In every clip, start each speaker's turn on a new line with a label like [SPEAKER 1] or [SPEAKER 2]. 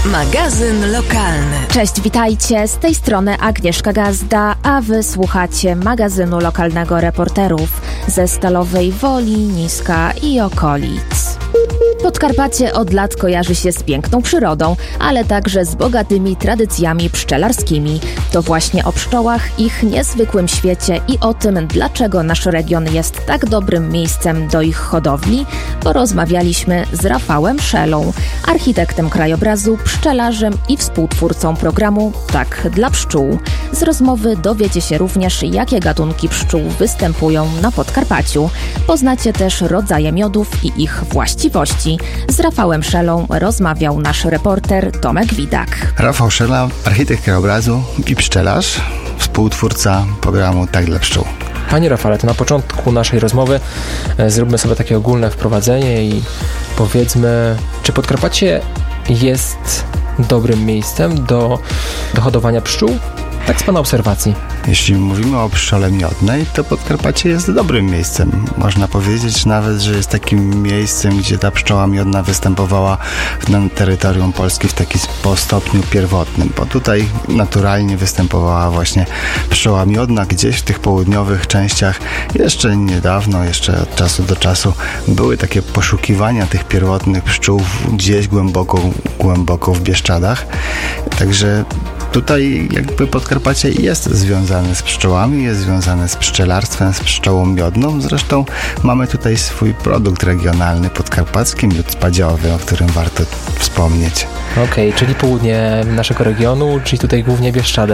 [SPEAKER 1] Magazyn lokalny.
[SPEAKER 2] Cześć, witajcie. Z tej strony Agnieszka Gazda, a wy słuchacie magazynu lokalnego reporterów ze Stalowej Woli, Niska i okolic. Podkarpacie od lat kojarzy się z piękną przyrodą, ale także z bogatymi tradycjami pszczelarskimi. To właśnie o pszczołach, ich niezwykłym świecie i o tym, dlaczego nasz region jest tak dobrym miejscem do ich hodowli, porozmawialiśmy z Rafałem Szelą, architektem krajobrazu, pszczelarzem i współtwórcą programu Tak dla pszczół. Z rozmowy dowiecie się również, jakie gatunki pszczół występują na Podkarpaciu. Poznacie też rodzaje miodów i ich właściwości. Z Rafałem Szelą rozmawiał nasz reporter Tomek Widak.
[SPEAKER 3] Rafał Szela, architekt krajobrazu i pszczelarz, współtwórca programu Tak dla pszczół.
[SPEAKER 4] Panie Rafale, to na początku naszej rozmowy zróbmy sobie takie ogólne wprowadzenie i powiedzmy, czy Podkarpacie jest dobrym miejscem do hodowania pszczół? Tak z Pana obserwacji.
[SPEAKER 3] Jeśli mówimy o pszczole miodnej, to Podkarpacie jest dobrym miejscem. Można powiedzieć nawet, że jest takim miejscem, gdzie ta pszczoła miodna występowała na terytorium Polski w taki stopniu pierwotnym, bo tutaj naturalnie występowała właśnie pszczoła miodna gdzieś w tych południowych częściach. Jeszcze niedawno, jeszcze od czasu do czasu były takie poszukiwania tych pierwotnych pszczół gdzieś głęboko w Bieszczadach. Także tutaj jakby Podkarpacie jest związane z pszczołami, jest związane z pszczelarstwem, z pszczołą miodną. Zresztą mamy tutaj swój produkt regionalny, podkarpacki miód spadziowy, o którym warto wspomnieć.
[SPEAKER 4] Okej, czyli południe naszego regionu, czyli tutaj głównie Bieszczady.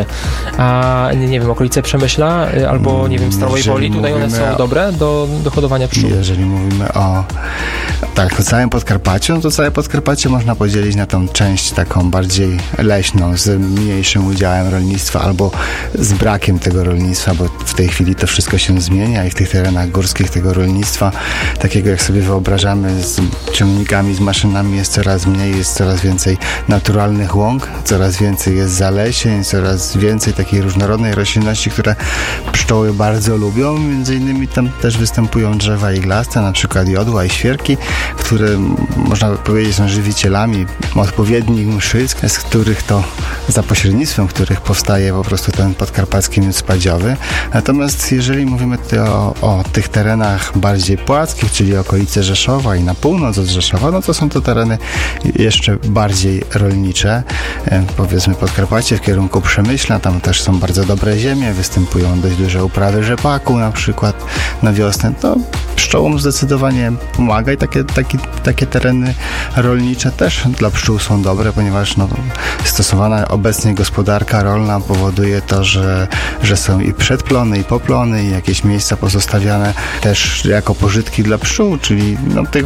[SPEAKER 4] A nie wiem, okolice Przemyśla albo nie wiem, Stalowej Woli, tutaj one są dobre do hodowania pszczół?
[SPEAKER 3] Jeżeli mówimy o całym Podkarpaciu, to całe Podkarpacie można podzielić na tą część taką bardziej leśną, z mniejszym udziałem rolnictwa albo z brakiem tego rolnictwa, bo w tej chwili to wszystko się zmienia i w tych terenach górskich tego rolnictwa, takiego jak sobie wyobrażamy, z ciągnikami, z maszynami jest coraz mniej, jest coraz więcej naturalnych łąk, coraz więcej jest zalesień, coraz więcej takiej różnorodnej roślinności, które pszczoły bardzo lubią. Między innymi tam też występują drzewa iglaste, na przykład jodła i świerki, które można powiedzieć są żywicielami odpowiednich mszyc, z których to za pośrednictwem których powstaje po prostu ten podkarpacki miód spadziowy. Natomiast jeżeli mówimy tutaj o tych terenach bardziej płaskich, czyli okolice Rzeszowa i na północ od Rzeszowa, no to są to tereny jeszcze bardziej rolnicze. Powiedzmy Podkarpacie w kierunku Przemyśla, tam też są bardzo dobre ziemie, występują dość duże uprawy rzepaku na przykład na wiosnę. To pszczołom zdecydowanie pomaga i takie tereny rolnicze też dla pszczół są dobre, ponieważ stosowana obecnie gospodarka rolna powoduje to, że są i przedplony, i poplony, i jakieś miejsca pozostawiane też jako pożytki dla pszczół, czyli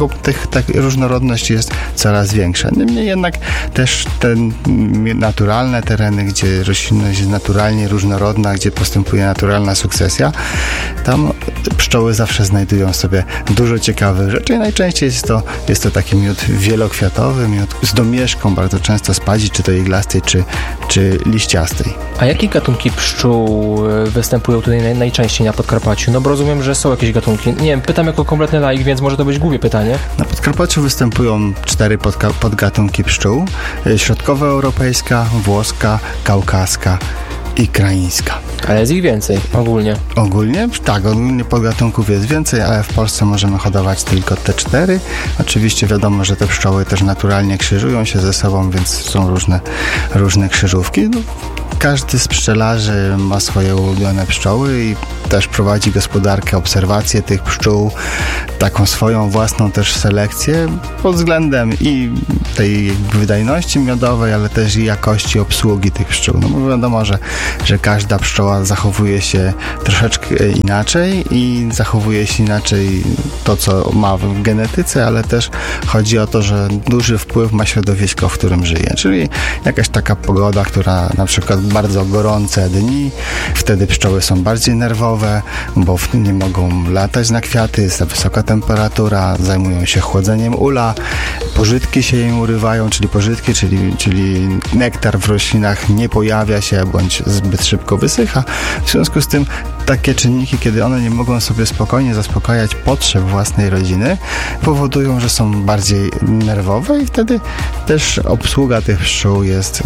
[SPEAKER 3] różnorodność jest coraz większa. Niemniej jednak też te naturalne tereny, gdzie roślinność jest naturalnie różnorodna, gdzie postępuje naturalna sukcesja, tam pszczoły zawsze znajdują sobie dużo ciekawych rzeczy i najczęściej jest to taki miód wielokwiatowy, miód z domieszką, bardzo często spadzi, czy to iglastej, czy liściastej.
[SPEAKER 4] A jakie gatunki pszczół występują tutaj najczęściej na Podkarpaciu? No bo rozumiem, że są jakieś gatunki. Nie wiem, pytam jako kompletny laik, więc może to być głupie pytanie.
[SPEAKER 3] Na Podkarpaciu występują 4 podgatunki pszczół. Środkowoeuropejska, włoska, kaukaska i kraińska.
[SPEAKER 4] Ale jest ich więcej ogólnie.
[SPEAKER 3] Ogólnie? Tak, ogólnie podgatunków jest więcej, ale w Polsce możemy hodować tylko te 4. Oczywiście wiadomo, że te pszczoły też naturalnie krzyżują się ze sobą, więc są różne krzyżówki. Każdy z pszczelarzy ma swoje ulubione pszczoły i też prowadzi gospodarkę, obserwację tych pszczół, taką swoją własną też selekcję pod względem i tej wydajności miodowej, ale też i jakości obsługi tych pszczół. No bo wiadomo, że każda pszczoła zachowuje się troszeczkę inaczej i zachowuje się inaczej to, co ma w genetyce, ale też chodzi o to, że duży wpływ ma środowisko, w którym żyje. Czyli jakaś taka pogoda, która na przykład bardzo gorące dni, wtedy pszczoły są bardziej nerwowe, bo nie mogą latać na kwiaty, jest za wysoka temperatura, zajmują się chłodzeniem ula, pożytki się im urywają, czyli pożytki, czyli nektar w roślinach nie pojawia się, bądź zbyt szybko wysycha. W związku z tym takie czynniki, kiedy one nie mogą sobie spokojnie zaspokajać potrzeb własnej rodziny, powodują, że są bardziej nerwowe i wtedy też obsługa tych pszczół jest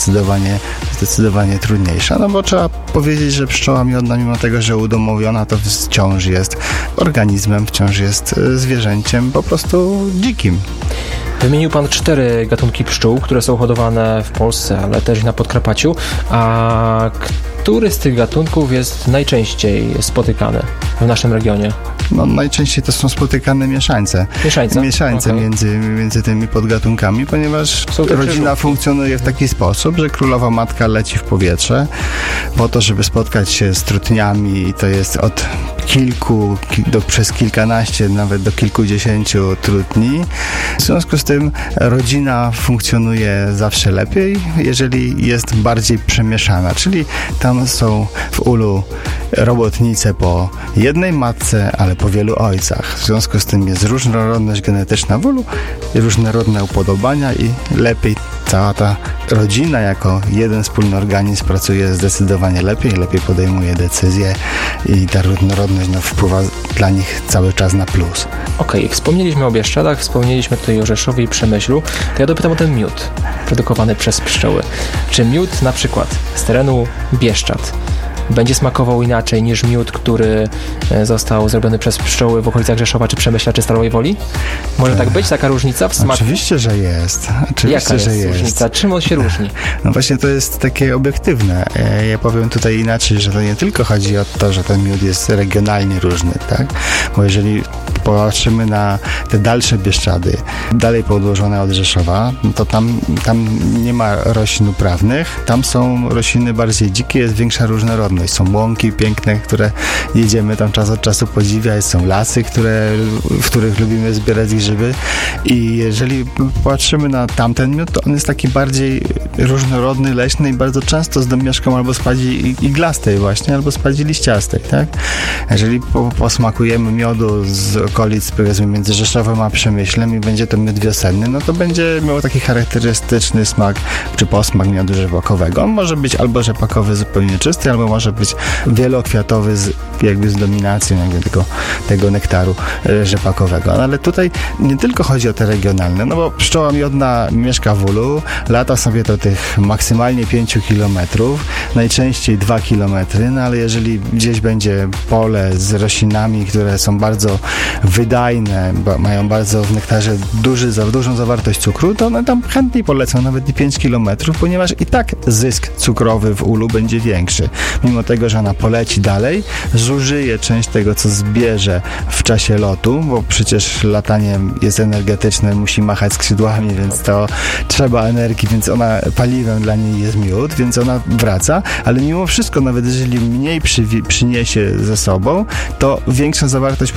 [SPEAKER 3] zdecydowanie trudniejsza. No bo trzeba powiedzieć, że pszczoła miodna, mimo tego, że udomowiona, to wciąż jest organizmem, wciąż jest zwierzęciem po prostu dzikim.
[SPEAKER 4] Wymienił Pan 4 gatunki pszczół, które są hodowane w Polsce, ale też na Podkarpaciu. A który z tych gatunków jest najczęściej spotykany w naszym regionie?
[SPEAKER 3] No, najczęściej to są spotykane mieszańce. Mieszańce okay. między tymi podgatunkami, ponieważ rodzina funkcjonuje w taki sposób, że królowa matka leci w powietrze po to, żeby spotkać się z trutniami i to jest od kilku przez kilkanaście, nawet do kilkudziesięciu trutni. W związku z tym rodzina funkcjonuje zawsze lepiej, jeżeli jest bardziej przemieszana, czyli tam są w ulu robotnice po jednej matce, ale po wielu ojcach. W związku z tym jest różnorodność genetyczna w ulu, różnorodne upodobania i lepiej cała ta rodzina jako jeden wspólny organizm pracuje zdecydowanie lepiej podejmuje decyzje i ta różnorodność wpływa dla nich cały czas na plus.
[SPEAKER 4] Okej, wspomnieliśmy o Bieszczadach, wspomnieliśmy tutaj o Rzeszowie i Przemyślu, to ja dopytam o ten miód produkowany przez pszczoły. Czy miód na przykład z terenu Bieszczad będzie smakował inaczej niż miód, który został zrobiony przez pszczoły w okolicach Rzeszowa, czy Przemyśla, czy Stalowej Woli? Może tak być? Taka różnica w smaku?
[SPEAKER 3] Oczywiście, że jest.
[SPEAKER 4] Jaka jest różnica? Czym on się różni?
[SPEAKER 3] No właśnie to jest takie obiektywne. Ja powiem tutaj inaczej, że to nie tylko chodzi o to, że ten miód jest regionalnie różny, tak? Bo jeżeli popatrzymy na te dalsze Bieszczady, dalej podłożone od Rzeszowa, no to tam nie ma roślin uprawnych, tam są rośliny bardziej dzikie, jest większa różnorodność. Są łąki piękne, które jedziemy tam czas od czasu podziwiać, są lasy, w których lubimy zbierać grzyby i jeżeli patrzymy na tamten miód, to on jest taki bardziej różnorodny, leśny i bardzo często z domieszką albo spadzi iglastej właśnie, albo spadzi liściastej, tak? Jeżeli posmakujemy miodu z okolic, powiedzmy między Rzeszowem a Przemyślem i będzie to miód wiosenny, no to będzie miał taki charakterystyczny smak, czy posmak miodu rzepakowego. On może być albo rzepakowy zupełnie czysty, albo może być wielokwiatowy z dominacją tego nektaru rzepakowego. No, ale tutaj nie tylko chodzi o te regionalne, no bo pszczoła miodna mieszka w ulu, lata sobie do tych maksymalnie 5 kilometrów, najczęściej 2 kilometry, no ale jeżeli gdzieś będzie pole z roślinami, które są bardzo wydajne, mają bardzo w nektarze dużą zawartość cukru, to one tam chętniej polecą nawet i 5 kilometrów, ponieważ i tak zysk cukrowy w ulu będzie większy. Mimo tego, że ona poleci dalej, zużyje część tego, co zbierze w czasie lotu, bo przecież latanie jest energetyczne, musi machać skrzydłami, więc to trzeba energii, więc paliwem dla niej jest miód, więc ona wraca, ale mimo wszystko, nawet jeżeli mniej przyniesie ze sobą, to większa zawartość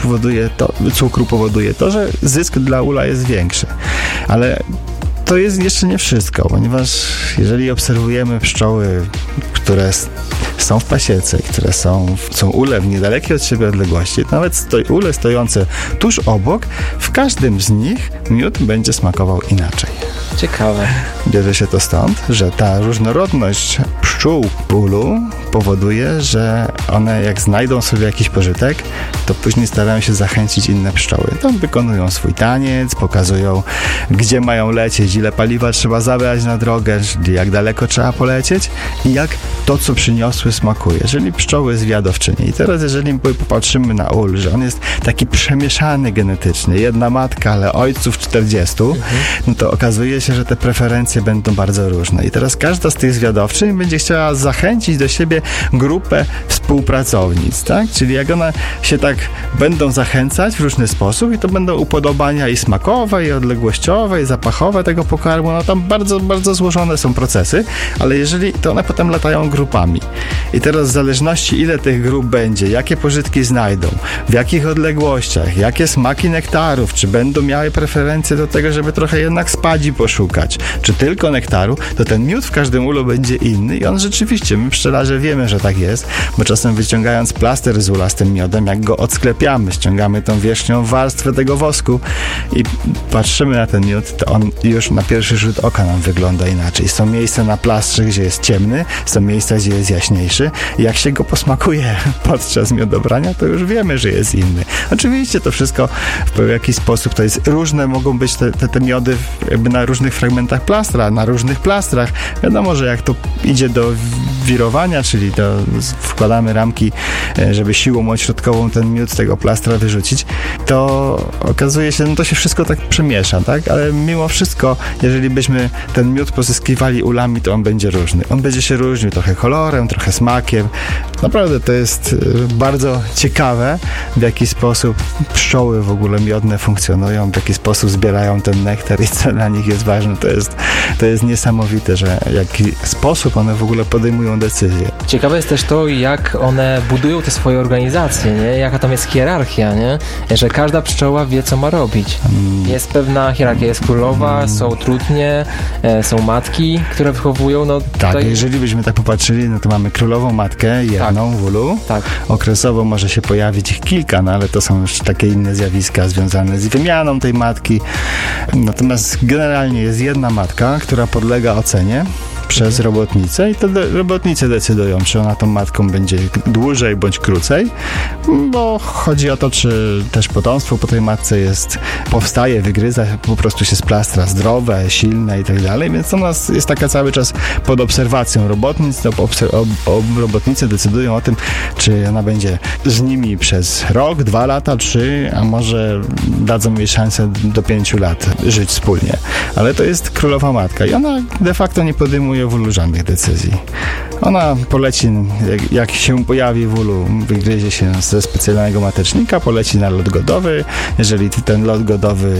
[SPEAKER 3] cukru powoduje to, że zysk dla ula jest większy. Ale to jest jeszcze nie wszystko, ponieważ jeżeli obserwujemy pszczoły, które są w pasiece, które są ule w niedalekiej od siebie odległości, to nawet ule stojące tuż obok, w każdym z nich miód będzie smakował inaczej.
[SPEAKER 4] Ciekawe.
[SPEAKER 3] Bierze się to stąd, że ta różnorodność pszczół w ulu powoduje, że one jak znajdą sobie jakiś pożytek, to później starają się zachęcić inne pszczoły. Tam wykonują swój taniec, pokazują, gdzie mają lecieć, ile paliwa trzeba zabrać na drogę, jak daleko trzeba polecieć i jak to, co przyniosły, smakuje. Jeżeli pszczoły zwiadowczyni. I teraz, jeżeli popatrzymy na ul, że on jest taki przemieszany genetycznie, jedna matka, ale ojców 40, no to okazuje się, że te preferencje będą bardzo różne. I teraz każda z tych zwiadowczyń będzie chciała zachęcić do siebie grupę współpracownic, tak? Czyli jak one się tak będą zachęcać w różny sposób i to będą upodobania i smakowe, i odległościowe, i zapachowe tego pokarmu, no tam bardzo, bardzo złożone są procesy, ale jeżeli to one potem latają grupami. I teraz w zależności ile tych grup będzie, jakie pożytki znajdą, w jakich odległościach, jakie smaki nektarów, czy będą miały preferencje do tego, żeby trochę jednak spadzi poszukać, czy tylko nektaru, to ten miód w każdym ulu będzie inny i on rzeczywiście, my pszczelarze wiemy, że tak jest, bo czasem wyciągając plaster z ula z tym miodem, jak go odsklepiamy, ściągamy tą wierzchnią warstwę tego wosku i patrzymy na ten miód, to on już na pierwszy rzut oka nam wygląda inaczej. Są miejsca na plastrze, gdzie jest ciemny, są miejsca, gdzie jest jaśniejszy i jak się go posmakuje podczas miodobrania, to już wiemy, że jest inny. Oczywiście to wszystko w jakiś sposób to jest różne, mogą być te miody jakby na różnych fragmentach plastra, na różnych plastrach. Wiadomo, że jak to idzie do wirowania, czyli wkładamy ramki, żeby siłą odśrodkową ten miód z tego plastra wyrzucić, to okazuje się, no to się wszystko tak przemiesza, tak? Ale mimo wszystko, jeżeli byśmy ten miód pozyskiwali ulami, to on będzie różny. On będzie się różnił trochę kolorem, trochę smakiem. Naprawdę to jest bardzo ciekawe, w jaki sposób pszczoły w ogóle miodne funkcjonują, w jaki sposób zbierają ten nektar i co dla nich jest ważne. To jest niesamowite, że w jaki sposób one w ogóle podejmują decyzje.
[SPEAKER 4] Ciekawe jest też to, jak one budują te swoje organizacje, nie? Jaka tam jest hierarchia, nie? Że każda pszczoła wie, co ma robić. Jest pewna hierarchia, jest królowa, są trutnie, są matki, które wychowują, no
[SPEAKER 3] tak, jeżeli byśmy tak popatrzyli, no to mamy królową matkę, jedną w ulu. Tak. Okresowo może się pojawić ich kilka, no ale to są już takie inne zjawiska związane z wymianą tej matki. Natomiast generalnie jest jedna matka, która podlega ocenie przez robotnicę i to robotnicy decydują, czy ona tą matką będzie dłużej bądź krócej, bo chodzi o to, czy też potomstwo po tej matce powstaje, wygryza po prostu się z plastra zdrowe, silne i tak dalej, więc ona jest taka cały czas pod obserwacją robotnic, robotnicy decydują o tym, czy ona będzie z nimi przez rok, 2 lata, 3, a może dadzą jej szansę do 5 lat żyć wspólnie. Ale to jest królowa matka i ona de facto nie podejmuje w ulu żadnych decyzji. Ona poleci, jak się pojawi w ulu, wygryzie się ze specjalnego matecznika, poleci na lot godowy. Jeżeli ten lot godowy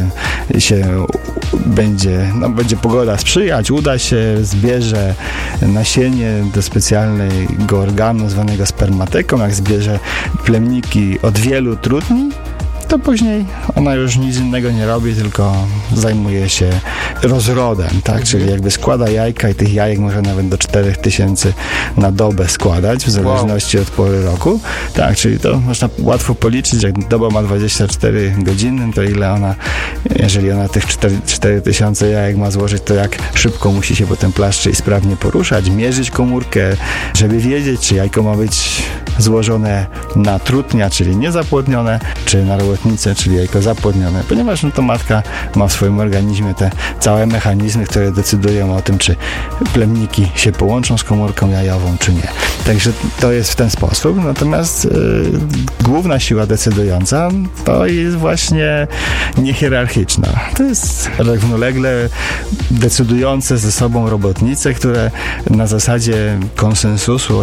[SPEAKER 3] będzie pogoda sprzyjać, uda się, zbierze nasienie do specjalnego organu zwanego spermateką, jak zbierze plemniki od wielu trutni, to później ona już nic innego nie robi, tylko zajmuje się rozrodem, tak? Czyli jakby składa jajka i tych jajek może nawet do 4000 na dobę składać, w zależności od pory roku. Tak, czyli to można łatwo policzyć, jak doba ma 24 godziny, to ile ona, jeżeli ona tych 4000 jajek ma złożyć, to jak szybko musi się potem plaszczy i sprawnie poruszać, mierzyć komórkę, żeby wiedzieć, czy jajko ma być złożone na trutnia, czyli niezapłodnione, czy na robotnicę, czyli jajko zapłodnione, ponieważ to matka ma w swoim organizmie te całe mechanizmy, które decydują o tym, czy plemniki się połączą z komórką jajową, czy nie. Także to jest w ten sposób. Natomiast główna siła decydująca to jest właśnie niehierarchiczna. To jest równolegle decydujące ze sobą robotnice, które na zasadzie konsensusu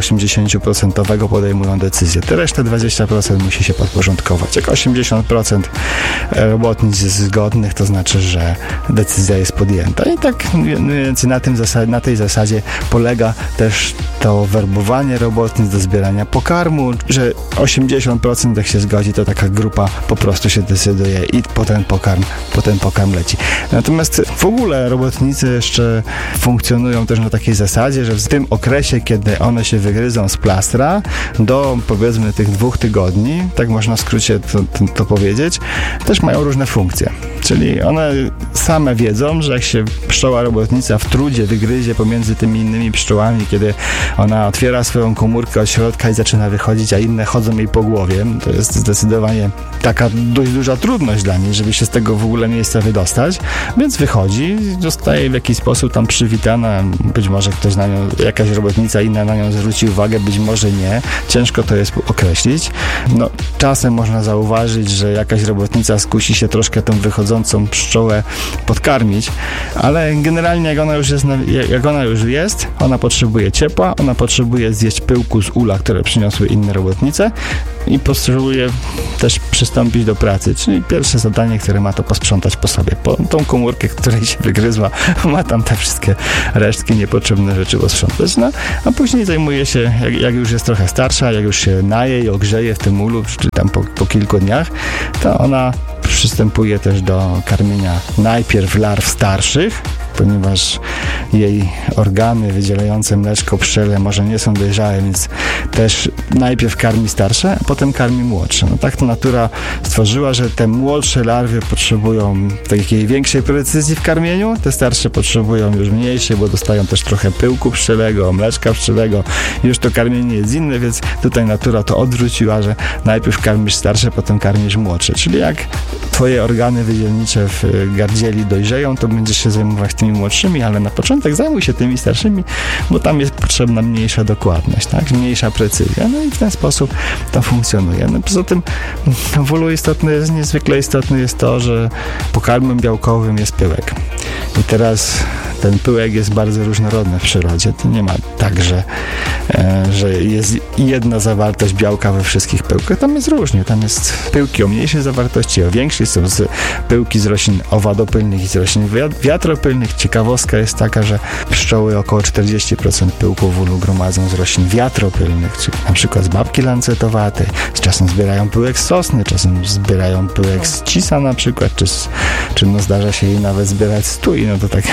[SPEAKER 3] 80% podejmują decyzję. Te resztę 20% musi się podporządkować. Jak 80% robotnic jest zgodnych, to znaczy, że decyzja jest podjęta. I tak mniej więcej na tej zasadzie polega też to werbowanie robotnic do zbierania pokarmu, że 80% jak się zgodzi, to taka grupa po prostu się decyduje i po ten pokarm leci. Natomiast w ogóle robotnicy jeszcze funkcjonują też na takiej zasadzie, że w tym okresie, kiedy one się wygryzą z plastra, do powiedzmy tych 2 tygodni, tak można w skrócie to powiedzieć, też mają różne funkcje. Czyli one same wiedzą, że jak się pszczoła robotnica w trudzie wygryzie pomiędzy tymi innymi pszczołami, kiedy ona otwiera swoją komórkę od środka i zaczyna wychodzić, a inne chodzą jej po głowie, to jest zdecydowanie taka dość duża trudność dla niej, żeby się z tego w ogóle miejsca wydostać, więc wychodzi, zostaje w jakiś sposób tam przywitana, być może ktoś na nią, jakaś robotnica inna na nią zwróci uwagę, być może nie, ciężko to jest określić. No, czasem można zauważyć, że jakaś robotnica skusi się troszkę tą wychodzącą pszczołę podkarmić, ale generalnie jak ona już jest, ona potrzebuje ciepła, ona potrzebuje zjeść pyłku z ula, które przyniosły inne robotnice i potrzebuje też przystąpić do pracy, czyli pierwsze zadanie, które ma, to posprzątać po sobie, tą komórkę, której się wygryzła, ma tam te wszystkie resztki, niepotrzebne rzeczy posprzątać, no, a później zajmuje się, jak już jest trochę starsza, jak już się naje i ogrzeje w tym ulu, czy tam po kilku dniach, to ona przystępuje też do karmienia najpierw larw starszych, ponieważ jej organy wydzielające mleczko, pszczele może nie są dojrzałe, więc też najpierw karmi starsze, a potem karmi młodsze. No tak to natura stworzyła, że te młodsze larwy potrzebują takiej większej precyzji w karmieniu, te starsze potrzebują już mniejszej, bo dostają też trochę pyłku pszczelego, mleczka pszczelego. Już to karmienie jest inne, więc tutaj natura to odwróciła, że najpierw karmisz starsze, potem karmisz młodsze. Czyli jak twoje organy wydzielnicze w gardzieli dojrzeją, to będziesz się zajmować tymi młodszymi, ale na początek zajmuj się tymi starszymi, bo tam jest potrzebna mniejsza dokładność, tak? Mniejsza precyzja. No i w ten sposób to funkcjonuje. No poza tym w ulu niezwykle istotne jest to, że pokarmem białkowym jest pyłek. I teraz ten pyłek jest bardzo różnorodny w przyrodzie. To nie ma tak, że jest jedna zawartość białka we wszystkich pyłkach. Tam jest różnie. Tam jest pyłki o mniejszej zawartości, o większej. Są pyłki z roślin owadopylnych i z roślin wiatropylnych. Ciekawostka jest taka, że pszczoły około 40% pyłku w ulu gromadzą z roślin wiatropylnych, czyli na przykład z babki lancetowatej. Z czasem zbierają pyłek z sosny, czasem zbierają pyłek z cisa na przykład, czy no zdarza się jej nawet zbierać z tuj. No to tak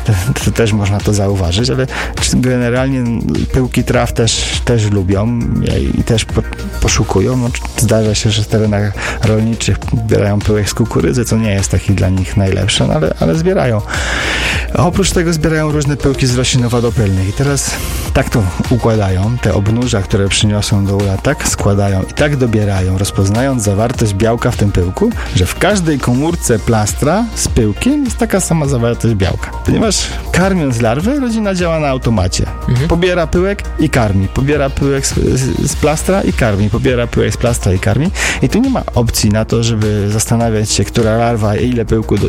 [SPEAKER 3] to też można to zauważyć, ale generalnie pyłki traw też lubią i też poszukują. No, zdarza się, że w terenach rolniczych zbierają pyłek z kukurydzy, co nie jest taki dla nich najlepszy, no, ale zbierają. A oprócz tego zbierają różne pyłki z roślin owadopylnych i teraz tak to układają, te obnóża, które przyniosą do ula, tak składają i tak dobierają, rozpoznając zawartość białka w tym pyłku, że w każdej komórce plastra z pyłkiem jest taka sama zawartość białka. Ponieważ karmiąc larwy, rodzina działa na automacie. Pobiera pyłek i karmi. Pobiera pyłek z plastra i karmi. Pobiera pyłek z plastra i karmi. I tu nie ma opcji na to, żeby zastanawiać się, która larwa ile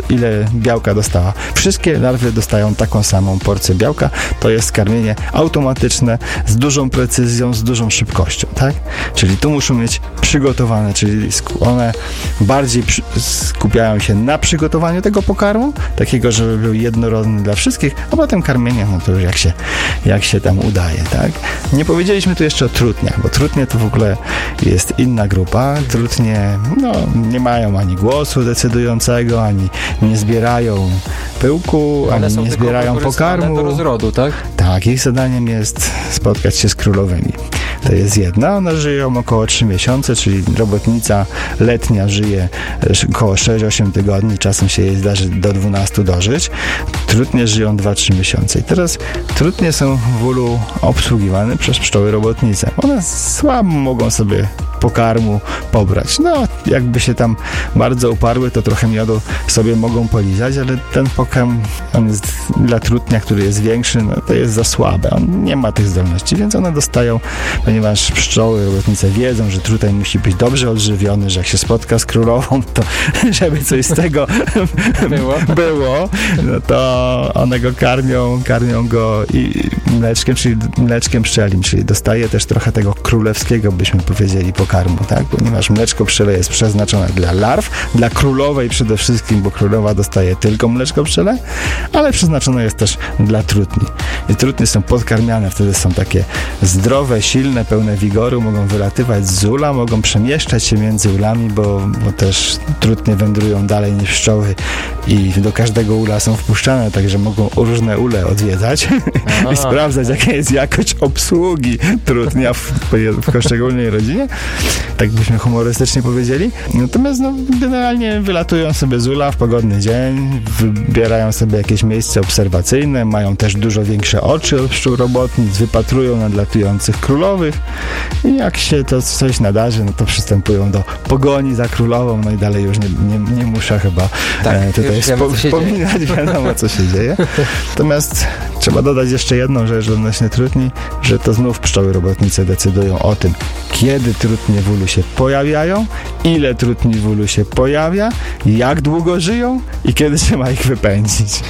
[SPEAKER 3] białka dostała. Wszystkie larwy dostają taką samą porcję białka. To jest karmienie automatyczne, z dużą precyzją, z dużą szybkością, tak? Czyli tu muszą mieć przygotowane, czyli one bardziej skupiają się na przygotowaniu tego pokarmu, takiego, żeby był jednorodny dla wszystkich, a potem karmienie, no to już jak się tam udaje, tak? Nie powiedzieliśmy tu jeszcze o trutniach, bo trutnie to w ogóle jest inna grupa. Trutnie, nie mają ani głosu decydującego, ani nie zbierają pyłku, ani nie zbierają pokarmu.
[SPEAKER 4] Do rozrodu, tak?
[SPEAKER 3] Tak, ich zadaniem jest spotkać się z królowymi. To jest jedna. One żyją około 3 miesiące, czyli robotnica letnia żyje około 6-8 tygodni, czasem się jej zdarzy do 12 dożyć. Trutnie żyją 2-3 miesiące. I teraz trutnie są w ulu obsługiwane przez pszczoły robotnice. One słabo mogą sobie pokarmu pobrać. No, jakby się tam bardzo uparły, to trochę miodu sobie mogą polizać, ale ten pokarm, on jest dla trutnia, który jest większy, no to jest za słabe. On nie ma tych zdolności, więc one dostają, ponieważ pszczoły robotnice wiedzą, że trutaj musi być dobrze odżywiony, że jak się spotka z królową, to żeby coś z tego było, no to one go karmią go i mleczkiem pszczelim, czyli dostaje też trochę tego królewskiego, byśmy powiedzieli, pokarmu, tak? Ponieważ mleczko pszczele jest przeznaczone dla larw, dla królowej przede wszystkim, bo królowa dostaje tylko mleczko pszczele, ale przeznaczone jest też dla trutni. I trutnie są podkarmiane, wtedy są takie zdrowe, silne, pełne wigoru, mogą wylatywać z ula, mogą przemieszczać się między ulami, bo też trutnie wędrują dalej niż pszczoły i do każdego ula są wpuszczane, także mogą różne ule odwiedzać i sprawdzać, jaka jest jakość obsługi trutnia w poszczególnej rodzinie. Tak byśmy humorystycznie powiedzieli. Natomiast generalnie wylatują sobie z ula w pogodny dzień, wybierają sobie jakieś miejsce obserwacyjne, mają też dużo większe oczy od pszczół robotnic, wypatrują nadlatujących królowych i jak się to coś nadarzy, no to przystępują do pogoni za królową, no i dalej już nie muszę chyba tutaj wspominać, wiadomo co się dzieje. Natomiast trzeba dodać jeszcze jedną rzecz odnośnie trutni, że to znów pszczoły robotnice decydują o tym, kiedy trutnie w ulu się pojawiają, ile trutni w ulu się pojawia, jak długo żyją i kiedy trzeba ich wypędzić.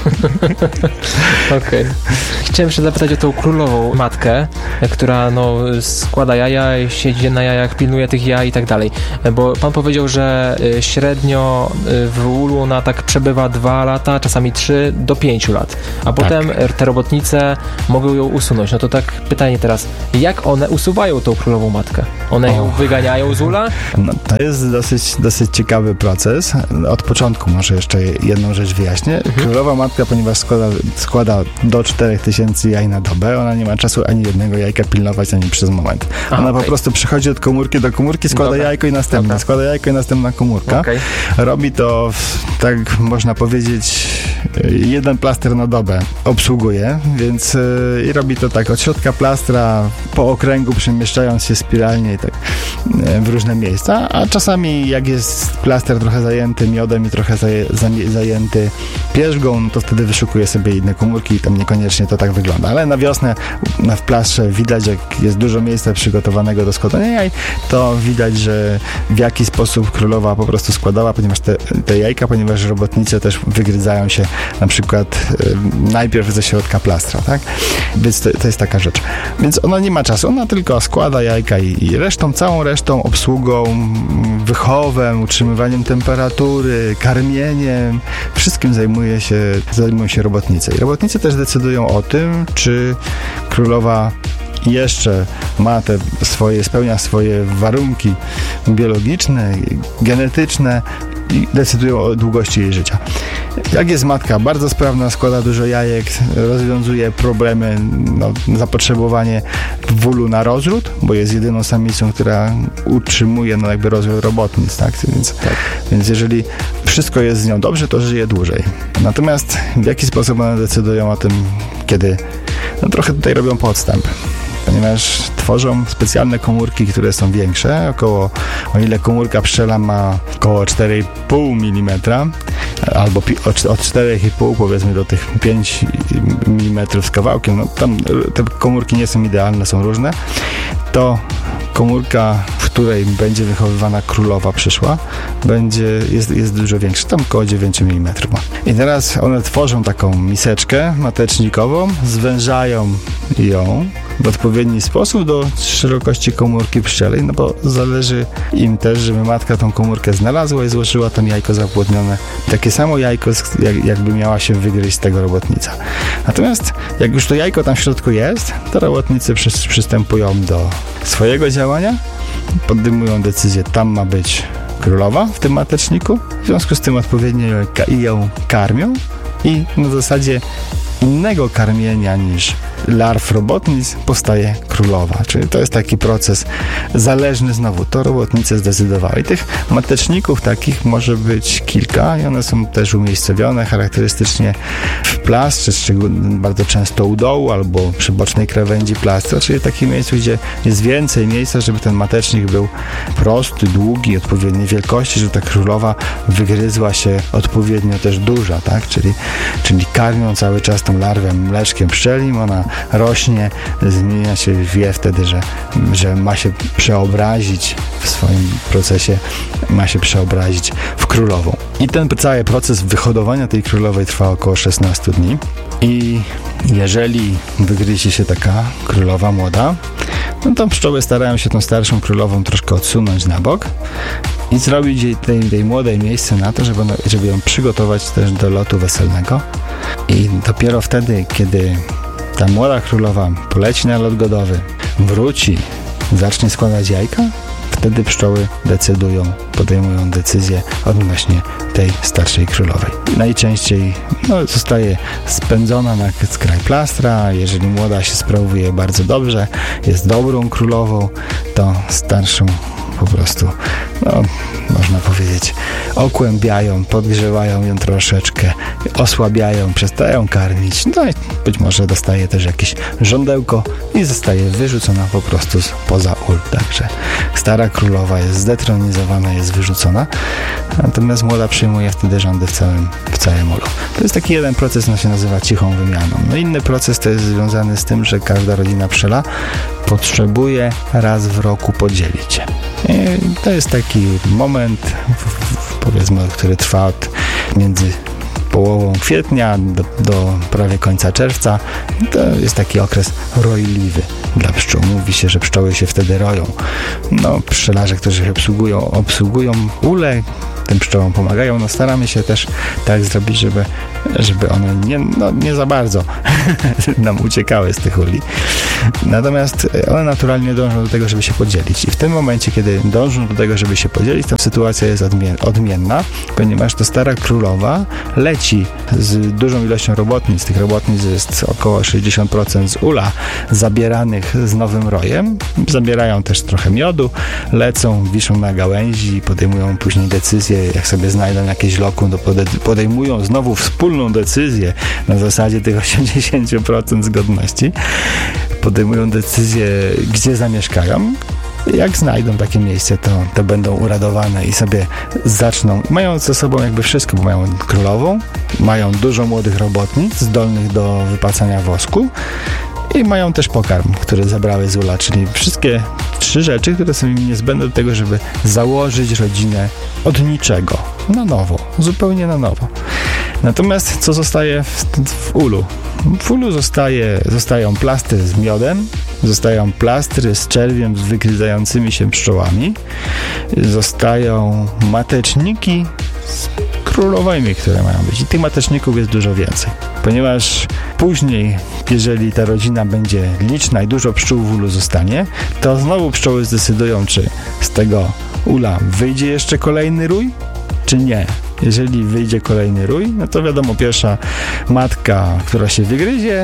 [SPEAKER 4] Okej. Chciałem jeszcze zapytać o tą królową matkę, która składa jaja, siedzi na jajach, pilnuje tych jaj i tak dalej. Bo pan powiedział, że średnio w ulu ona tak przebywa 2 lata, czasami 3 do 5 lat. A potem te robotnice robotnice mogą ją usunąć. No to tak pytanie teraz, jak one usuwają tą królową matkę? One ją wyganiają z ula?
[SPEAKER 3] No, to jest dosyć ciekawy proces. Od początku może jeszcze jedną rzecz wyjaśnię. Królowa matka, ponieważ składa do 4000 jaj na dobę, ona nie ma czasu ani jednego jajka pilnować ani przez moment. Ona po prostu przechodzi od komórki do komórki, składa jajko i następne, składa jajko i następna komórka. Robi to, tak można powiedzieć, jeden plaster na dobę obsługuje, więc i robi to tak od środka plastra po okręgu, przemieszczając się spiralnie i tak w różne miejsca, a czasami jak jest plaster trochę zajęty miodem i trochę zajęty pierzgą, no to wtedy wyszukuje sobie inne komórki i tam niekoniecznie to tak wygląda. Ale na wiosnę w plastrze widać, jak jest dużo miejsca przygotowanego do składania jaj, to widać, że w jaki sposób królowa po prostu składała, ponieważ te jajka, ponieważ robotnice też wygryzają się na przykład najpierw ze środka plastra, tak? Więc to jest taka rzecz. Więc ona nie ma czasu, ona tylko składa jajka i całą resztą, obsługą, wychowem, utrzymywaniem temperatury, karmieniem, wszystkim zajmują się robotnice. I robotnice też decydują o tym, czy królowa jeszcze ma spełnia swoje warunki biologiczne, genetyczne i decydują o długości jej życia. Jak jest matka bardzo sprawna, składa dużo jajek, rozwiązuje problemy, zapotrzebowanie w ulu na rozród, bo jest jedyną samicą, która utrzymuje jakby rozród robotnic, tak? Więc jeżeli wszystko jest z nią dobrze, to żyje dłużej. Natomiast w jaki sposób one decydują o tym, kiedy trochę tutaj robią podstęp, ponieważ tworzą specjalne komórki, które są większe, o ile komórka pszczela ma około 4,5 mm, albo od 4,5 powiedzmy do tych 5 mm z kawałkiem, tam te komórki nie są idealne, są różne, to komórka, w której będzie wychowywana królowa przyszła, jest dużo większa, tam około 9 mm ma. I teraz one tworzą taką miseczkę matecznikową, zwężają ją w odpowiedni sposób do szerokości komórki pszczelej, bo zależy im też, żeby matka tą komórkę znalazła i złożyła tam jajko zapłodnione. Takie samo jajko, jakby miała się wygryźć z tego robotnica. Natomiast jak już to jajko tam w środku jest, to robotnicy przystępują do swojego działania, podejmują decyzję, tam ma być królowa w tym mateczniku, w związku z tym odpowiednio ją karmią i na zasadzie innego karmienia niż larw robotnic powstaje królowa. Czyli to jest taki proces zależny znowu. To robotnice zdecydowały. I tych mateczników takich może być kilka i one są też umiejscowione charakterystycznie w plastrze, bardzo często u dołu albo przy bocznej krawędzi plastra, czyli w takim miejscu, gdzie jest więcej miejsca, żeby ten matecznik był prosty, długi, odpowiedniej wielkości, żeby ta królowa wygryzła się odpowiednio też duża, tak? Czyli karmią cały czas tą larwę mleczkiem pszczelim, ona rośnie, zmienia się, wie wtedy, że ma się przeobrazić w swoim procesie, ma się przeobrazić w królową. I ten cały proces wyhodowania tej królowej trwa około 16 dni i jeżeli wygryzie się taka królowa młoda, to pszczoły starają się tą starszą królową troszkę odsunąć na bok i zrobić jej tej młodej miejsce na to, żeby ją przygotować też do lotu weselnego. I dopiero wtedy, kiedy ta młoda królowa poleci na lot godowy, wróci, zacznie składać jajka, wtedy pszczoły podejmują decyzję odnośnie tej starszej królowej. Najczęściej zostaje spędzona na skraj plastra. Jeżeli młoda się sprawuje bardzo dobrze, jest dobrą królową, to starszą po prostu, można powiedzieć, okłębiają, podgrzewają ją troszeczkę, osłabiają, przestają karmić, i być może dostaje też jakieś żądełko i zostaje wyrzucona po prostu poza ul. Także stara królowa jest zdetronizowana, jest wyrzucona, natomiast młoda przyjmuje wtedy rządy w całym ulu. To jest taki jeden proces, się nazywa cichą wymianą. Inny proces to jest związany z tym, że każda rodzina pszczela potrzebuje raz w roku podzielić się. I to jest taki moment, powiedzmy, który trwa między połową kwietnia do prawie końca czerwca. To jest taki okres rojliwy dla pszczół. Mówi się, że pszczoły się wtedy roją. Pszczelarze, którzy obsługują ule, tym pszczołom pomagają. No staramy się też tak zrobić, żeby one nie za bardzo nam uciekały z tych uli. Natomiast one naturalnie dążą do tego, żeby się podzielić. I w tym momencie, kiedy dążą do tego, żeby się podzielić, to sytuacja jest odmienna, ponieważ to stara królowa leci z dużą ilością robotnic. Tych robotnic jest około 60% z ula zabieranych z nowym rojem. Zabierają też trochę miodu, lecą, wiszą na gałęzi i podejmują później decyzję, jak sobie znajdą jakieś lokum, to podejmują znowu wspólną decyzję na zasadzie tych 80% zgodności. Podejmują decyzję, gdzie zamieszkają. Jak znajdą takie miejsce, to będą uradowane i sobie zaczną. Mają ze sobą jakby wszystko, bo mają królową, mają dużo młodych robotnic zdolnych do wypacania wosku i mają też pokarm, który zabrały z ula, czyli wszystkie 3 rzeczy, które są im niezbędne do tego, żeby założyć rodzinę od niczego, na nowo, zupełnie na nowo. Natomiast co zostaje w ulu? W ulu zostają plastry z miodem, zostają plastry z czerwiem z wygryzającymi się pszczołami, zostają mateczniki z królowymi, które mają być. I tych mateczników jest dużo więcej. Ponieważ później, jeżeli ta rodzina będzie liczna i dużo pszczół w ulu zostanie, to znowu pszczoły zdecydują, czy z tego ula wyjdzie jeszcze kolejny rój, czy nie. Jeżeli wyjdzie kolejny rój, no to wiadomo, pierwsza matka, która się wygryzie,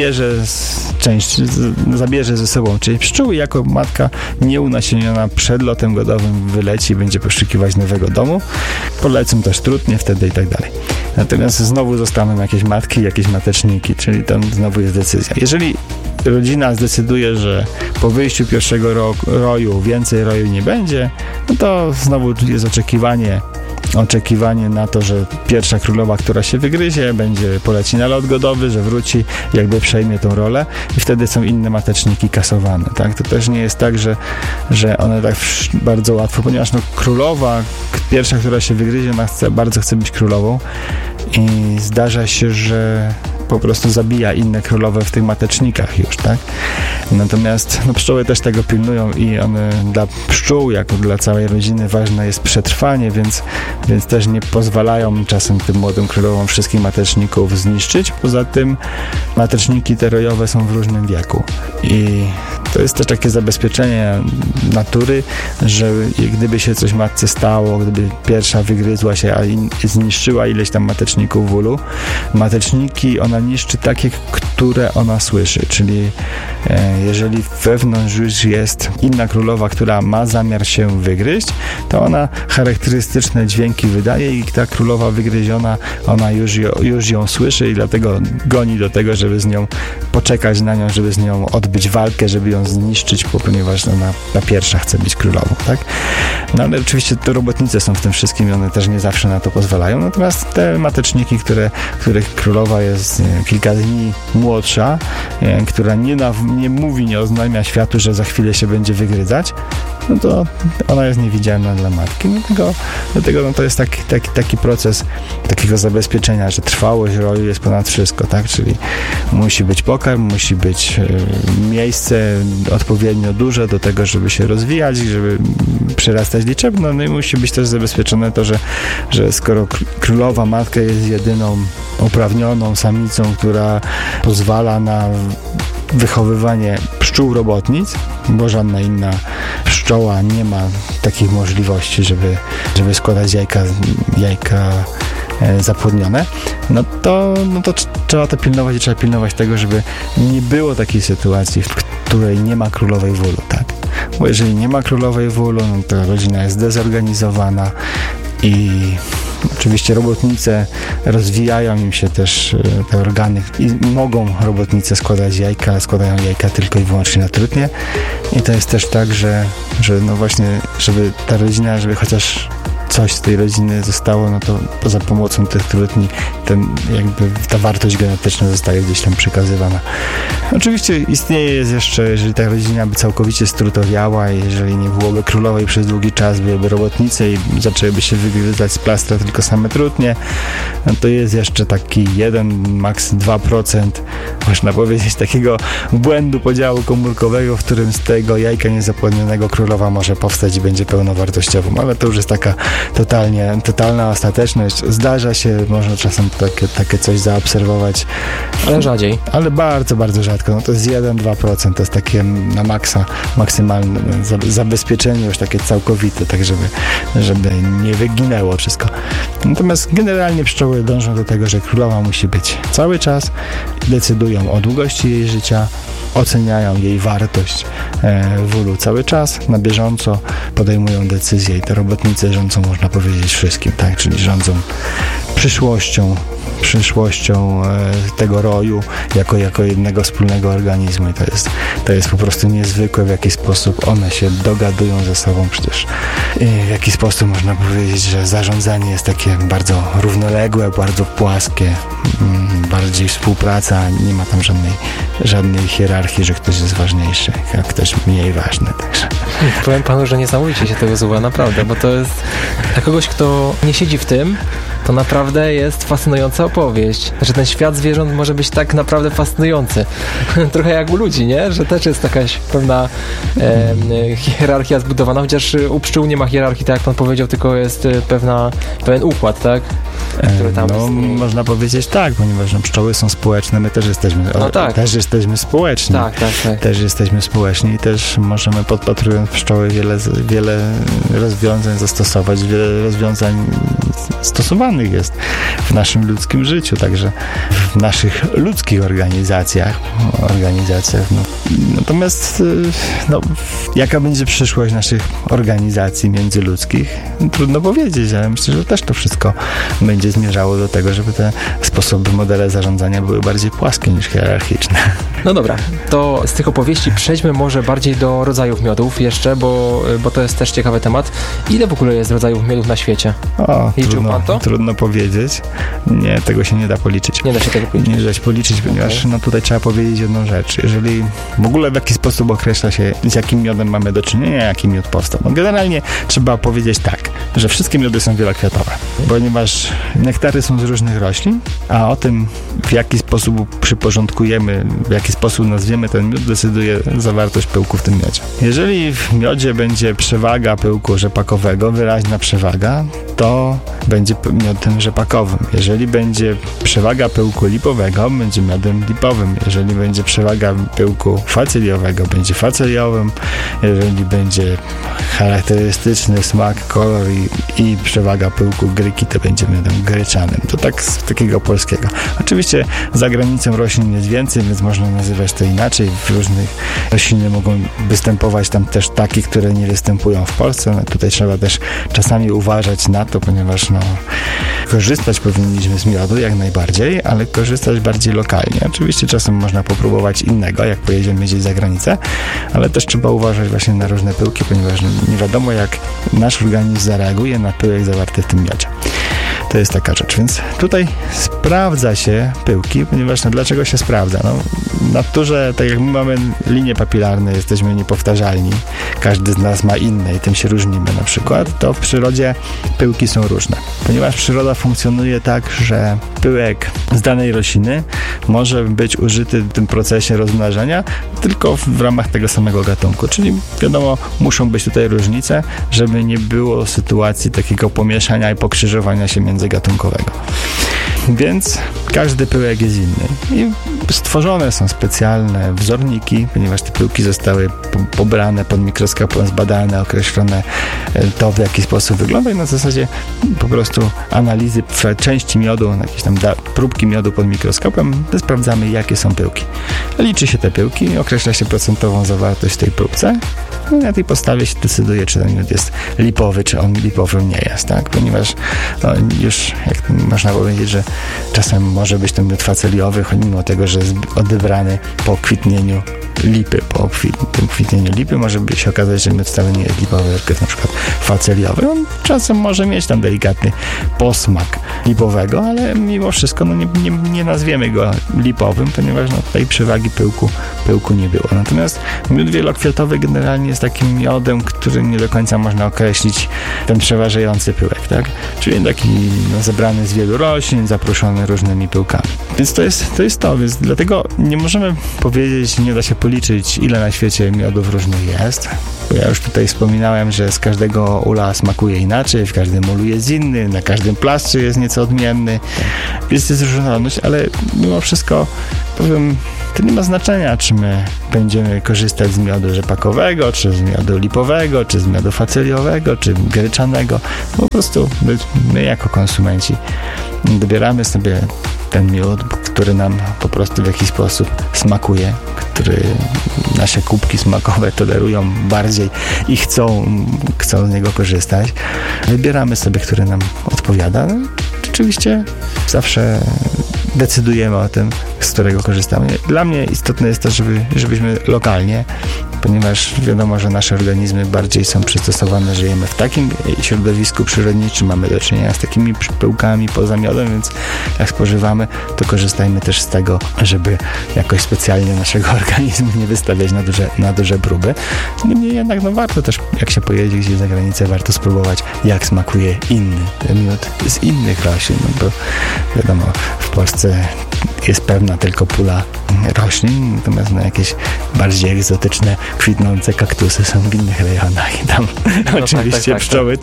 [SPEAKER 3] zabierze ze sobą część pszczół i jako matka nieunasieniona przed lotem godowym wyleci i będzie poszukiwać nowego domu. Polecą też trutnie wtedy i tak dalej. Natomiast znowu zostaną jakieś matki, jakieś mateczniki, czyli to znowu jest decyzja. Jeżeli rodzina zdecyduje, że po wyjściu pierwszego roju więcej roju nie będzie, no to znowu jest oczekiwanie na to, że pierwsza królowa, która się wygryzie, poleci na lot godowy, że wróci, jakby przejmie tą rolę i wtedy są inne mateczniki kasowane, tak? To też nie jest tak, że one tak bardzo łatwo, ponieważ królowa, pierwsza, która się wygryzie, ona bardzo chce być królową i zdarza się, że po prostu zabija inne królowe w tych matecznikach już, tak? Natomiast pszczoły też tego pilnują i one dla pszczół, jako dla całej rodziny ważne jest przetrwanie, więc też nie pozwalają czasem tym młodym królowom wszystkich mateczników zniszczyć. Poza tym mateczniki te rojowe są w różnym wieku i to jest też takie zabezpieczenie natury, że gdyby się coś matce stało, gdyby pierwsza wygryzła się, a zniszczyła ileś tam mateczników w ulu, mateczniki ona niszczy takie, które ona słyszy, czyli jeżeli wewnątrz już jest inna królowa, która ma zamiar się wygryźć, to ona charakterystyczne dźwięki wydaje i ta królowa wygryziona, ona już ją słyszy i dlatego goni do tego, żeby z nią poczekać na nią, żeby z nią odbyć walkę, żeby ją zniszczyć, ponieważ ona ta pierwsza chce być królową, tak? No ale oczywiście te robotnice są w tym wszystkim i one też nie zawsze na to pozwalają, natomiast te mateczniki, których królowa jest kilka dni młodsza, która nie oznajmia światu, że za chwilę się będzie wygryzać, no to ona jest niewidzialna dla matki. Dlatego to jest taki proces takiego zabezpieczenia, że trwałość roju jest ponad wszystko, tak? Czyli musi być pokarm, musi być miejsce odpowiednio duże do tego, żeby się rozwijać, żeby przyrastać liczebno, no i musi być też zabezpieczone to, że skoro królowa matka jest jedyną uprawnioną samicą, która pozwala na wychowywanie pszczół robotnic, bo żadna inna pszczoła nie ma takich możliwości, żeby składać jajka zapłodnione, no to trzeba to pilnować i trzeba pilnować tego, żeby nie było takiej sytuacji, w której nie ma królowej w ulu, tak? Bo jeżeli nie ma królowej w ulu, no to rodzina jest zdezorganizowana i oczywiście robotnice rozwijają im się też te organy i mogą robotnice składać jajka, składają jajka tylko i wyłącznie na trutnie i to jest też tak, że no właśnie, żeby ta rodzina, żeby chociaż coś z tej rodziny zostało, no to poza pomocą tych trutni ta wartość genetyczna zostaje gdzieś tam przekazywana. Oczywiście istnieje jeszcze, jeżeli ta rodzina by całkowicie strutowiała, jeżeli nie byłoby królowej przez długi czas, byłyby robotnice i zaczęłyby się wygryzać z plastra tylko same trutnie, no to jest jeszcze taki 1, maks 2%, można powiedzieć, takiego błędu podziału komórkowego, w którym z tego jajka niezapłodnionego królowa może powstać i będzie pełnowartościową, ale to już jest taka totalna ostateczność. Zdarza się, można czasem takie coś zaobserwować.
[SPEAKER 4] Ale rzadziej.
[SPEAKER 3] Ale bardzo, bardzo rzadko. No to jest 1-2%, to jest takie na maksymalne zabezpieczenie już takie całkowite, tak żeby nie wyginęło wszystko. Natomiast generalnie pszczoły dążą do tego, że królowa musi być cały czas, decydują o długości jej życia, oceniają jej wartość w ulu cały czas, na bieżąco podejmują decyzje i te robotnice rządzą, można powiedzieć, wszystkim, tak? Czyli rządzą przyszłością tego roju jako jednego wspólnego organizmu i to jest po prostu niezwykłe, w jaki sposób one się dogadują ze sobą przecież. I w jaki sposób można powiedzieć, że zarządzanie jest takie bardzo równoległe, bardzo płaskie, bardziej współpraca, nie ma tam żadnej hierarchii, że ktoś jest ważniejszy, a ktoś mniej ważny. Także.
[SPEAKER 4] Powiem panu, że niesamowicie się tego słucha, naprawdę, bo to jest dla kogoś, kto nie siedzi w tym, to naprawdę jest fascynująca opowieść, że ten świat zwierząt może być tak naprawdę fascynujący. Trochę jak u ludzi, nie? Że też jest jakaś pewna hierarchia zbudowana, chociaż u pszczół nie ma hierarchii, tak jak pan powiedział, tylko jest pewien układ, tak? Który tam
[SPEAKER 3] można powiedzieć tak, ponieważ pszczoły są społeczne, my też jesteśmy, też jesteśmy społeczni.
[SPEAKER 4] Tak.
[SPEAKER 3] Też jesteśmy społeczni i też możemy, podpatrując pszczoły, wiele rozwiązań zastosować, wiele rozwiązań stosowanych jest w naszym ludzkim życiu, także w naszych ludzkich organizacjach. Natomiast jaka będzie przyszłość naszych organizacji międzyludzkich? Trudno powiedzieć, ale myślę, że też to wszystko będzie zmierzało do tego, żeby te sposoby, modele zarządzania były bardziej płaskie niż hierarchiczne.
[SPEAKER 4] No dobra, to z tych opowieści przejdźmy może bardziej do rodzajów miodów jeszcze, bo to jest też ciekawy temat. Ile w ogóle jest rodzajów miodów na świecie? Liczył pan to?
[SPEAKER 3] Trudno powiedzieć. Nie, tego się nie da policzyć.
[SPEAKER 4] Nie da się tego policzyć.
[SPEAKER 3] Nie da się policzyć, ponieważ tutaj trzeba powiedzieć jedną rzecz. Jeżeli w ogóle w jaki sposób określa się, z jakim miodem mamy do czynienia, jaki miód powstał. Generalnie trzeba powiedzieć tak, że wszystkie miody są wielokwiatowe, ponieważ nektary są z różnych roślin, a o tym, w jaki sposób przyporządkujemy, w jaki sposób nazwiemy ten miód, decyduje zawartość pyłku w tym miodzie. Jeżeli w miodzie będzie przewaga pyłku rzepakowego, wyraźna przewaga, to będzie miodem rzepakowym. Jeżeli będzie przewaga pyłku lipowego, będzie miodem lipowym. Jeżeli będzie przewaga pyłku facyliowego, będzie facyliowym. Jeżeli będzie charakterystyczny smak, kolor i przewaga pyłku gryki, to będzie miodem gryczanym. To tak z takiego polskiego. Oczywiście za granicą roślin jest więcej, więc można nazywać to inaczej. W różnych rośliny mogą występować tam też takie, które nie występują w Polsce. Tutaj trzeba też czasami uważać na to, ponieważ korzystać powinniśmy z miodu jak najbardziej, ale korzystać bardziej lokalnie. Oczywiście czasem można popróbować innego, jak pojedziemy gdzieś za granicę, ale też trzeba uważać właśnie na różne pyłki, ponieważ nie wiadomo, jak nasz organizm zareaguje na pyłek zawarty w tym miodzie. To jest taka rzecz, więc tutaj sprawdza się pyłki, ponieważ dlaczego się sprawdza? W naturze, tak jak my mamy linie papilarne, jesteśmy niepowtarzalni, każdy z nas ma inne i tym się różnimy na przykład, to w przyrodzie pyłki są różne, ponieważ przyroda funkcjonuje tak, że pyłek z danej rośliny może być użyty w tym procesie rozmnażania tylko w ramach tego samego gatunku, czyli wiadomo, muszą być tutaj różnice, żeby nie było sytuacji takiego pomieszania i pokrzyżowania się międzygatunkowego. Więc każdy pyłek jest inny i stworzone są specjalne wzorniki, ponieważ te pyłki zostały pobrane pod mikroskopem, zbadane, określone to, w jaki sposób wygląda i na zasadzie po prostu analizy części miodu, jakieś tam próbki miodu pod mikroskopem, sprawdzamy, jakie są pyłki. Liczy się te pyłki, określa się procentową zawartość w tej próbce i na tej podstawie się decyduje, czy ten miód jest lipowy, czy on lipowy nie jest, tak? Ponieważ już jak można powiedzieć, że czasem może być ten miód faceliowy, mimo tego, że jest odebrany po kwitnieniu lipy. Po tym kwitnieniu lipy może się okazać, że miód wcale nie jest lipowy, tylko jest na przykład faceliowy. On czasem może mieć tam delikatny posmak lipowego, ale mimo wszystko nie nazwiemy go lipowym, ponieważ tej przewagi pyłku pyłku nie było. Natomiast miód wielokwiatowy generalnie jest takim miodem, który nie do końca można określić ten przeważający pyłek, tak? Czyli taki zebrany z wielu roślin, zaproszony różnymi pyłkami. Więc to jest to, więc dlatego nie możemy powiedzieć, nie da się policzyć, ile na świecie miodów różnych jest. Bo ja już tutaj wspominałem, że z każdego ula smakuje inaczej, w każdym ulu jest inny, na każdym plaszczy jest nieco odmienny, więc jest różnorodność, ale mimo wszystko powiem, to nie ma znaczenia, czy my będziemy korzystać z miodu rzepakowego, czy z miodu lipowego, czy z miodu faceliowego, czy gryczanego. Po prostu my jako konsumenci dobieramy sobie ten miód, który nam po prostu w jakiś sposób smakuje, który nasze kubki smakowe tolerują bardziej i chcą z niego korzystać. Wybieramy sobie, który nam odpowiada. No, oczywiście zawsze decydujemy o tym, z którego korzystamy. Dla mnie istotne jest to, żebyśmy lokalnie, ponieważ wiadomo, że nasze organizmy bardziej są przystosowane, żyjemy w takim środowisku przyrodniczym, mamy do czynienia z takimi pyłkami poza miodem, więc jak spożywamy, to korzystajmy też z tego, żeby jakoś specjalnie naszego organizmu nie wystawiać na duże próby. Niemniej jednak warto też, jak się pojedzie gdzieś za granicę, warto spróbować, jak smakuje inny miód z innych roślin, bo wiadomo, w Polsce jest pewna tylko pula roślin, natomiast jakieś bardziej egzotyczne, kwitnące kaktusy są w innych rejonach i tam oczywiście tak, pszczoły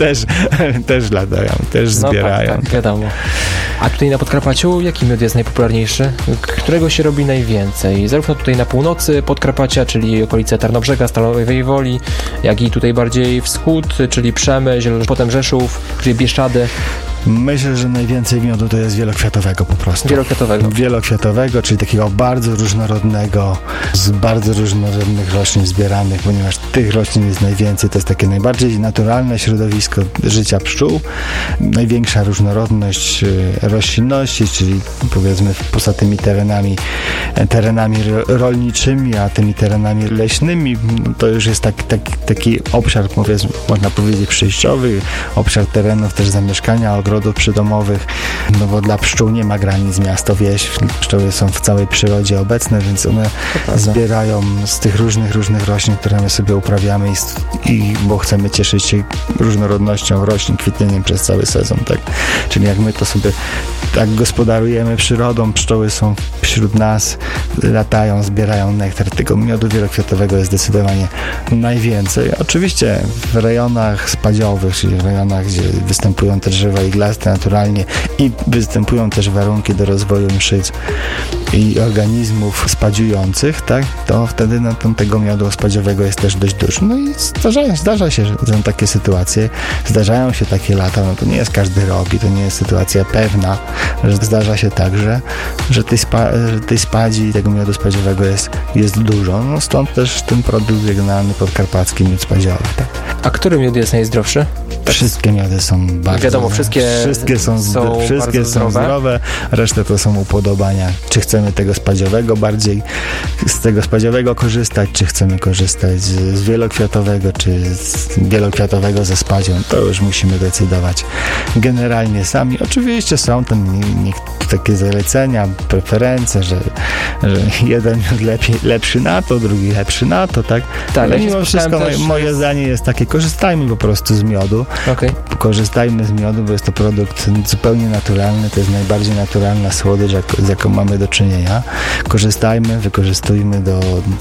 [SPEAKER 3] też latają, też zbierają.
[SPEAKER 4] Tak, wiadomo. A tutaj na Podkarpaciu jaki miód jest najpopularniejszy? Którego się robi najwięcej? Zarówno tutaj na północy Podkarpacia, czyli okolice Tarnobrzega, Stalowej Woli, jak i tutaj bardziej wschód, czyli Przemyśl, potem Rzeszów, czyli Bieszczady.
[SPEAKER 3] Myślę, że najwięcej miodu to jest wielokwiatowego po prostu.
[SPEAKER 4] Wielokwiatowego,
[SPEAKER 3] czyli takiego bardzo różnorodnego, z bardzo różnorodnych roślin zbieranych, ponieważ tych roślin jest najwięcej. To jest takie najbardziej naturalne środowisko życia pszczół. Największa różnorodność roślinności, czyli powiedzmy poza tymi terenami rolniczymi, a tymi terenami leśnymi, to już jest taki obszar, można powiedzieć, przejściowy, obszar terenów też zamieszkania, ogrodów przydomowych, bo dla pszczół nie ma granic miasto, wieś. Pszczoły są w całej przyrodzie obecne, więc one zbierają z tych różnych roślin, które my sobie uprawiamy i bo chcemy cieszyć się różnorodnością roślin, kwitnieniem przez cały sezon, tak? Czyli jak my to sobie tak gospodarujemy przyrodą, pszczoły są wśród nas, latają, zbierają nektar. Tego miodu wielokwiatowego jest zdecydowanie najwięcej. Oczywiście w rejonach spadziowych, czyli w rejonach, gdzie występują te drzewa iglaste naturalnie i występują też warunki do rozwoju mszyc i organizmów spadziujących, tak, to wtedy tego miodu spadziowego jest też dość dużo. No i zdarza się, że są takie sytuacje, zdarzają się takie lata, to nie jest każdy rok i to nie jest sytuacja pewna, że zdarza się tak, że tej spadzi i tego miodu spadziowego jest dużo. No stąd też ten produkt regionalny podkarpacki miód spadziowy. Tak.
[SPEAKER 4] A który miód jest najzdrowszy?
[SPEAKER 3] Wszystkie miody są bardzo...
[SPEAKER 4] Wiadomo, wszystkie są
[SPEAKER 3] zdrowe, resztę to są upodobania. Czy chcemy tego spadziowego bardziej, z tego spadziowego korzystać, czy chcemy korzystać z wielokwiatowego, czy z wielokwiatowego ze spadzią, to już musimy decydować generalnie sami. Oczywiście są tam takie zalecenia, preferencje, że jeden lepszy na to, drugi lepszy na to, tak? Ale mimo wszystko moje zdanie jest takie, korzystajmy po prostu z miodu.
[SPEAKER 4] Okay.
[SPEAKER 3] Korzystajmy z miodu, bo jest to produkt zupełnie naturalny, to jest najbardziej naturalna słodycz, z jaką mamy do czynienia. Korzystajmy, wykorzystujmy do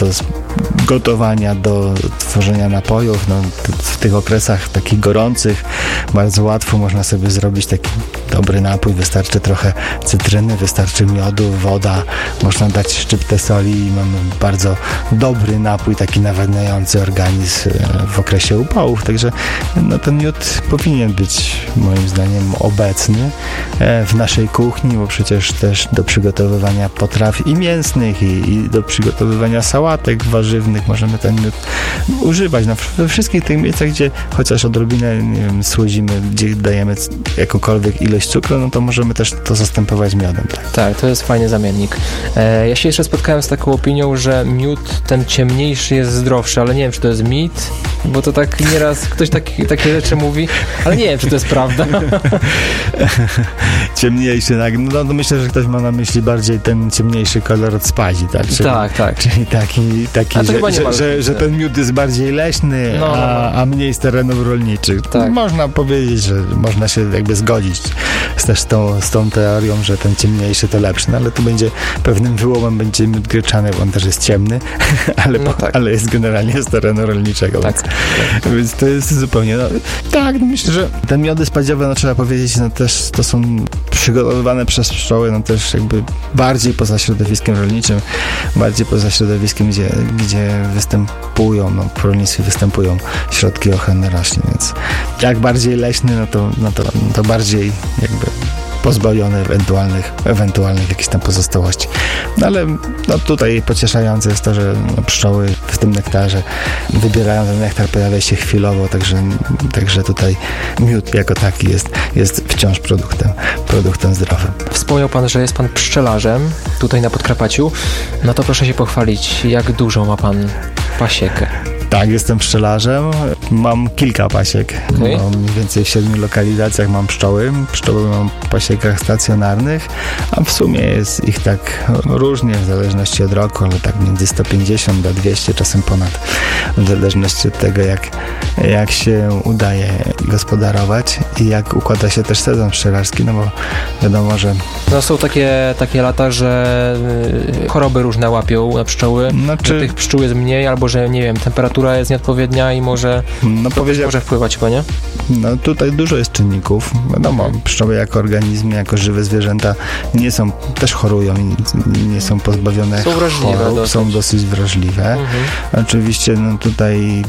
[SPEAKER 3] gotowania, do tworzenia napojów. W tych okresach takich gorących bardzo łatwo można sobie zrobić taki dobry napój, wystarczy trochę cytryny, wystarczy miodu, woda, można dać szczyptę soli i mamy bardzo dobry napój, taki nawadniający organizm w okresie upałów, także ten miód powinien być moim zdaniem obecny w naszej kuchni, bo przecież też do przygotowywania potraw i mięsnych i do przygotowywania sałatek warzywnych możemy ten miód używać. We wszystkich tych miejscach, gdzie chociaż odrobinę, słodzimy, gdzie dajemy jakąkolwiek ilość cukru, to możemy też to zastępować miodem.
[SPEAKER 4] Tak, to jest fajny zamiennik. Ja się jeszcze spotkałem z taką opinią, że miód ten ciemniejszy jest zdrowszy, ale nie wiem, czy to jest mit, bo to tak nieraz ktoś takie rzeczy mówi, ale nie wiem, czy to jest prawda.
[SPEAKER 3] Ciemniejszy, tak. No myślę, że ktoś ma na myśli bardziej ten ciemniejszy kolor od spadzi, tak?
[SPEAKER 4] Tak.
[SPEAKER 3] Czyli taki że ten miód jest bardziej leśny, a mniej z terenów rolniczych.
[SPEAKER 4] Tak.
[SPEAKER 3] Można powiedzieć, że można się jakby zgodzić też z tą teorią, że ten ciemniejszy to lepszy, no ale tu będzie pewnym wyłomem będzie miód gryczany, bo on też jest ciemny, ale jest generalnie z terenu rolniczego.
[SPEAKER 4] Tak.
[SPEAKER 3] Więc to jest zupełnie... tak, myślę, że te miody spadziowe, trzeba powiedzieć, też to są przygotowywane przez pszczoły, też jakby bardziej poza środowiskiem rolniczym, bardziej poza środowiskiem, gdzie występują, w rolnictwie występują środki ochrony roślin, więc jak bardziej leśny, to bardziej jakby pozbawione ewentualnych jakichś tam pozostałości. No ale tutaj pocieszające jest to, że pszczoły w tym nektarze wybierają ten nektar, pojawia się chwilowo, także tutaj miód jako taki jest wciąż produktem zdrowym.
[SPEAKER 4] Wspomniał Pan, że jest Pan pszczelarzem tutaj na Podkarpaciu. No to proszę się pochwalić, jak dużą ma Pan pasiekę?
[SPEAKER 3] Tak, jestem pszczelarzem. Mam kilka pasiek.
[SPEAKER 4] Okay.
[SPEAKER 3] Mniej więcej w 7 lokalizacjach mam pszczoły. Pszczoły mam w pasiekach stacjonarnych, a w sumie jest ich tak różnie, w zależności od roku, ale tak między 150 a 200, czasem ponad, w zależności od tego, jak się udaje gospodarować i jak układa się też sezon pszczelarski, no bo wiadomo, że... No
[SPEAKER 4] są takie lata, że choroby różne łapią na pszczoły, że tych pszczół jest mniej, albo że, nie wiem, temperatura jest nieodpowiednia i może wpływać chyba, nie?
[SPEAKER 3] No tutaj dużo jest czynników. Wiadomo, pszczoły jako organizmy, jako żywe zwierzęta też chorują i nie są pozbawione chorób, są dosyć wrażliwe. Oczywiście tutaj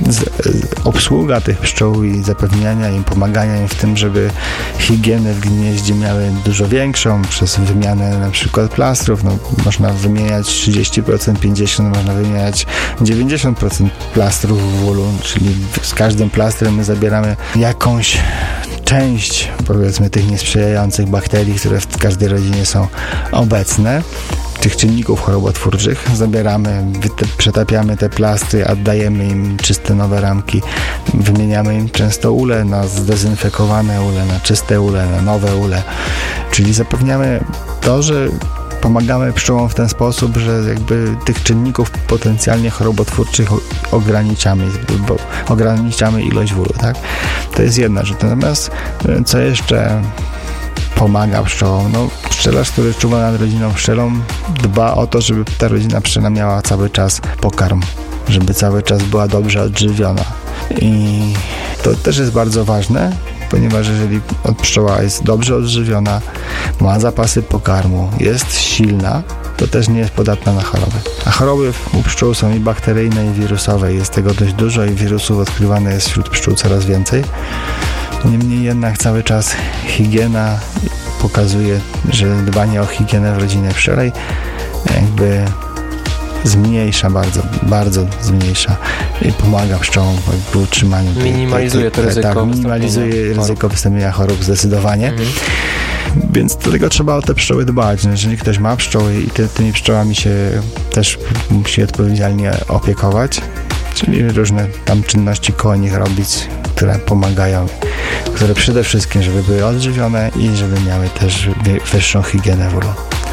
[SPEAKER 3] obsługa tych pszczół i zapewniania im, pomagania im w tym, żeby higienę w gnieździe miały dużo większą przez wymianę na przykład plastrów. Można wymieniać 30%, 50%, można wymieniać 90% plastrów w ulu, czyli z każdym plastrem my zabieramy jakąś część, powiedzmy, tych niesprzyjających bakterii, które w każdej rodzinie są obecne, tych czynników chorobotwórczych. Zabieramy, przetapiamy te plastry, oddajemy im czyste nowe ramki, wymieniamy im często ule na zdezynfekowane ule, na czyste ule, na nowe ule, czyli zapewniamy to, że pomagamy pszczołom w ten sposób, że jakby tych czynników potencjalnie chorobotwórczych ograniczamy ilość w ulu, tak? To jest jedna rzecz. Natomiast co jeszcze pomaga pszczołom? Pszczelarz, który czuwa nad rodziną pszczelą, dba o to, żeby ta rodzina pszczela miała cały czas pokarm, żeby cały czas była dobrze odżywiona. I to też jest bardzo ważne, ponieważ jeżeli pszczoła jest dobrze odżywiona, ma zapasy pokarmu, jest silna, to też nie jest podatna na choroby. A choroby u pszczół są i bakteryjne, i wirusowe. Jest tego dość dużo i wirusów odkrywane jest wśród pszczół coraz więcej. Niemniej jednak cały czas higiena pokazuje, że dbanie o higienę w rodzinie pszczelej jakby zmniejsza, bardzo zmniejsza i pomaga pszczołom w utrzymaniu
[SPEAKER 4] minimalizuje to ryzyko.
[SPEAKER 3] Tak, minimalizuje ryzyko wystąpienia chorób zdecydowanie. Więc do tego trzeba o te pszczoły dbać. Jeżeli ktoś ma pszczoły i tymi pszczołami się też musi odpowiedzialnie opiekować, czyli różne tam czynności koło nich robić, które pomagają, które przede wszystkim, żeby były odżywione i żeby miały też wyższą higienę w ulu.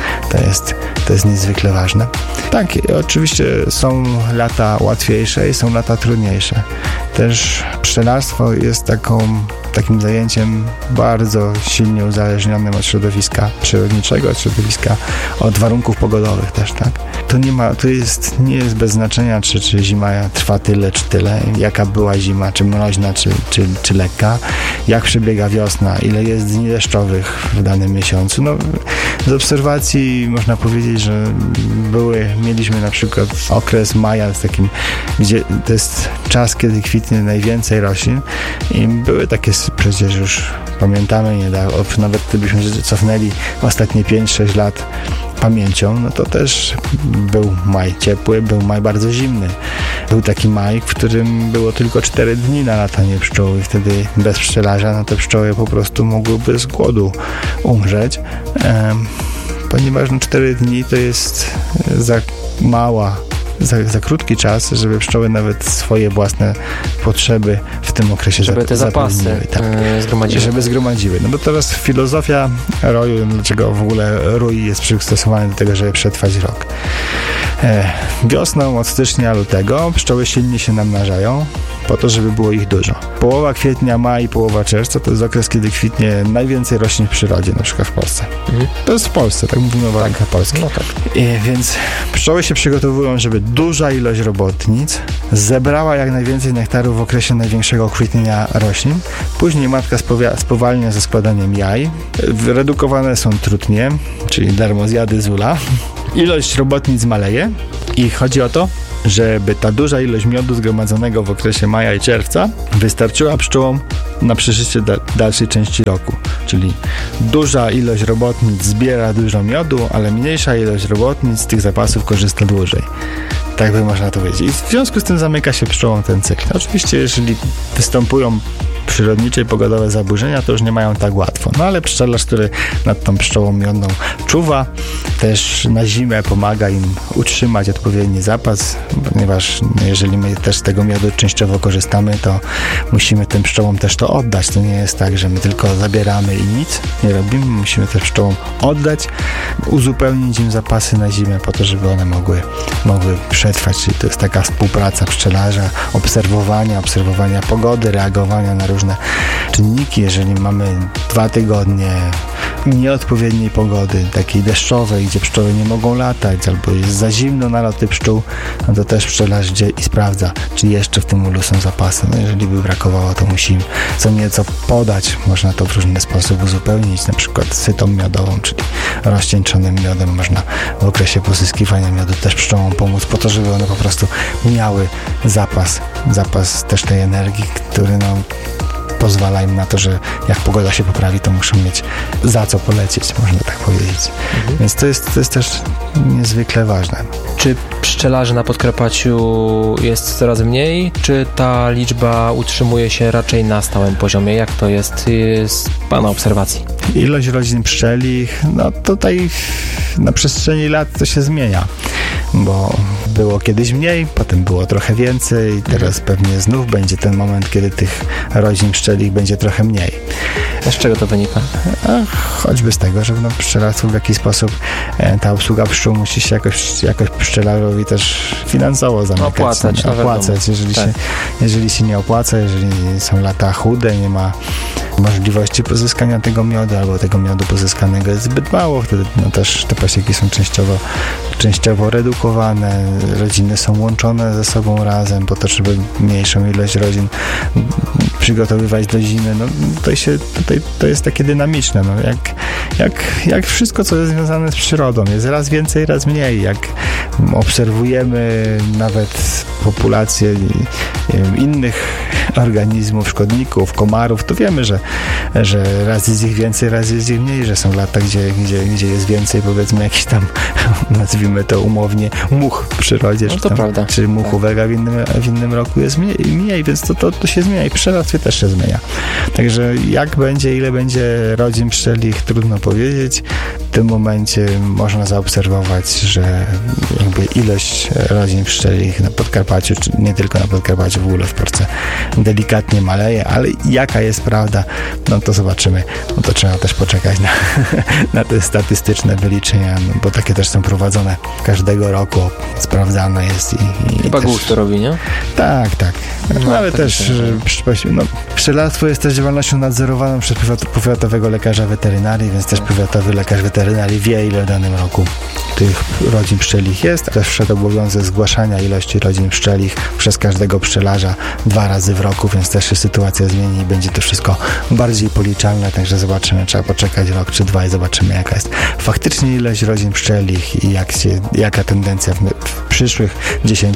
[SPEAKER 3] To jest niezwykle ważne. Tak, oczywiście są lata łatwiejsze i są lata trudniejsze. Też pszczelarstwo jest takim zajęciem bardzo silnie uzależnionym od środowiska przyrodniczego, od warunków pogodowych też, tak? Nie jest bez znaczenia, czy zima trwa tyle, czy tyle, jaka była zima, czy mroźna, czy lekka, jak przebiega wiosna, ile jest dni deszczowych w danym miesiącu. Z obserwacji można powiedzieć, że mieliśmy na przykład okres maja, gdzie to jest czas, kiedy kwitnie najwięcej roślin i były takie, przecież już pamiętamy, nawet gdybyśmy cofnęli ostatnie 5-6 lat pamięcią, to też był maj ciepły, był maj bardzo zimny. Był taki maj, w którym było tylko 4 dni na latanie pszczół i wtedy bez pszczelarza te pszczoły po prostu mogłyby z głodu umrzeć, ponieważ 4 dni to jest za mała za krótki czas, żeby pszczoły nawet swoje własne potrzeby w tym okresie
[SPEAKER 4] żeby te zapasy zgromadziły.
[SPEAKER 3] Żeby zgromadziły. No bo teraz filozofia roju, dlaczego w ogóle rój jest przystosowany do tego, żeby przetrwać rok. Wiosną od stycznia, lutego pszczoły silnie się namnażają po to, żeby było ich dużo. Połowa kwietnia, maj, połowa czerwca to jest okres, kiedy kwitnie najwięcej roślin w przyrodzie, na przykład w Polsce. To jest w Polsce, tak mówimy o warunkach polskich.
[SPEAKER 4] No tak.
[SPEAKER 3] Więc pszczoły się przygotowują, żeby duża ilość robotnic zebrała jak najwięcej nektaru w okresie największego kwitnienia roślin. Później matka spowalnia ze składaniem jaj. Redukowane są trutnie, czyli darmozjady z ula. Ilość robotnic maleje i chodzi o to, żeby ta duża ilość miodu zgromadzonego w okresie maja i czerwca wystarczyła pszczołom na przeżycie dalszej części roku. Czyli duża ilość robotnic zbiera dużo miodu, ale mniejsza ilość robotnic z tych zapasów korzysta dłużej. Tak by można to powiedzieć. I w związku z tym zamyka się pszczołom ten cykl. Oczywiście, jeżeli występują przyrodnicze i pogodowe zaburzenia, to już nie mają tak łatwo. No ale pszczelarz, który nad tą pszczołą miodną czuwa, też na zimę pomaga im utrzymać odpowiedni zapas, ponieważ jeżeli my też z tego miodu częściowo korzystamy, to musimy tym pszczołom też to oddać. To nie jest tak, że my tylko zabieramy i nic nie robimy. Musimy też pszczołom oddać, uzupełnić im zapasy na zimę po to, żeby one mogły przetrwać. Czyli to jest taka współpraca pszczelarza, obserwowania pogody, reagowania na różne czynniki. Jeżeli mamy 2 tygodnie nieodpowiedniej pogody, takiej deszczowej, gdzie pszczoły nie mogą latać, albo jest za zimno na loty pszczół, no to też pszczelarz idzie i sprawdza, czy jeszcze w tym ulu są zapasy. No jeżeli by brakowało, to musimy co nieco podać. Można to w różny sposób uzupełnić, na przykład sytą miodową, czyli rozcieńczonym miodem. Można w okresie pozyskiwania miodu też pszczołom pomóc po to, żeby one po prostu miały zapas też tej energii, który pozwala im na to, że jak pogoda się poprawi, to muszą mieć za co polecieć, można tak powiedzieć. Więc to jest też niezwykle ważne.
[SPEAKER 4] Czy pszczelarzy na Podkarpaciu jest coraz mniej, czy ta liczba utrzymuje się raczej na stałym poziomie? Jak to jest z Pana obserwacji?
[SPEAKER 3] Ilość rodzin pszczelich, no tutaj na przestrzeni lat to się zmienia, bo było kiedyś mniej, potem było trochę więcej, teraz pewnie znów będzie ten moment, kiedy tych rodzin pszczelich będzie trochę mniej.
[SPEAKER 4] Z czego to wynika?
[SPEAKER 3] Choćby z tego, że pszczelarstwo w jakiś sposób ta obsługa pszczół musi się jakoś pszczelarzowi też finansowo zamykać. Opłacać. Jeżeli się nie opłaca, jeżeli są lata chude, nie ma możliwości pozyskania tego miodu, albo tego miodu pozyskanego jest zbyt mało, wtedy też te pasieki są częściowo redukowane, rodziny są łączone ze sobą razem po to, żeby mniejszą ilość rodzin przygotowywać do zimy. No, to jest takie dynamiczne. No, jak wszystko, co jest związane z przyrodą. Jest raz więcej, raz mniej. Jak obserwujemy nawet populację innych organizmów, szkodników, komarów, to wiemy, że raz jest ich więcej, raz jest ich mniej, że są lata, gdzie jest więcej, powiedzmy, jakiś tam, nazwijmy to umownie, much w przyrodzie,
[SPEAKER 4] no to prawda.
[SPEAKER 3] Czy muchówek, a w innym roku jest mniej, więc to się zmienia i w pszczelarstwie też się zmienia. Także jak będzie, ile będzie rodzin pszczelich, trudno powiedzieć. W tym momencie można zaobserwować, że jakby ilość rodzin pszczelich na Podkarpaciu, czy nie tylko na Podkarpaciu, w ogóle w Polsce delikatnie maleje, ale jaka jest prawda, no to zobaczymy. No to trzeba też poczekać na te statystyczne wyliczenia, no bo takie też są prowadzone każdego roku, sprawdzane jest i
[SPEAKER 4] chyba GUS to robi, nie?
[SPEAKER 3] Tak. No, ale też pszczelarstwo jest też działalnością nadzorowaną przez powiatowego lekarza weterynarii, więc też powiatowy lekarz weterynarii wie, ile w danym roku tych rodzin pszczelich jest. Też wszedł obowiązek zgłaszania ilości rodzin pszczelich przez każdego pszczelarza 2 razy w roku, więc też się sytuacja zmieni i będzie to wszystko bardziej policzalne, także zobaczymy, trzeba poczekać rok czy 2 i zobaczymy, jaka jest faktycznie ilość rodzin pszczelich i jaka tendencja w przyszłych